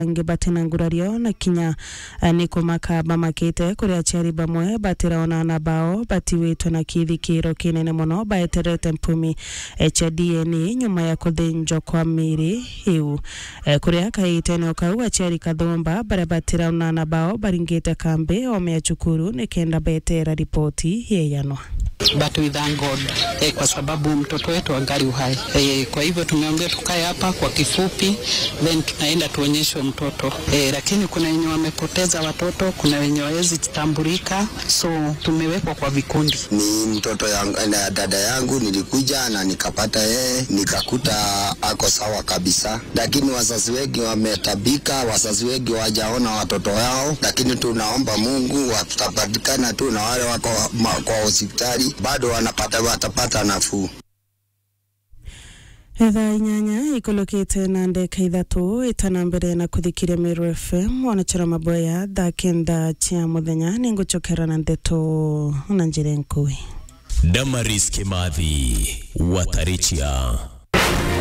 ngibatina ngurario na kinya niko makaba makite kuri aciari bamwe batiraona na bao batiwitwe na kithikiro kinene muno baeterete mpumi cha DNA nyuma ya kuthinjwa kwa miri hiu kuri akaitene kau aciari kathomba bara batiraona na bao baringite kambi omea chukuru nikenda betera ripoti yeyanwa. But we thank God kwa sababu mtoto wetu angali uhai. Kwa hivyo tumeongea tukae hapa kwa kifupi, then tunaenda tuonyeshwe mtoto. Lakini kuna wenye wamepoteza watoto, kuna wenye hawezi tambulika, so tumewekwa kwa vikundi. Ni mtoto na dada yangu, nilikuja na nikapata yeye, nikakuta ako sawa kabisa. Lakini wazazi wengi wametabika, wazazi wengi wajaona watoto wao, lakini tunaomba Mungu watapatikana tu na wale wako kwa hospitali bado watapata nafuu. Thaa inyanya ikolokete na ndeka ithatu itanambere na kuthikire Meru FM wanachara maboya thaa kenda cia muthenya ninguchokera na ndeto na njire nkui. Damaris Kimathi Watarichia.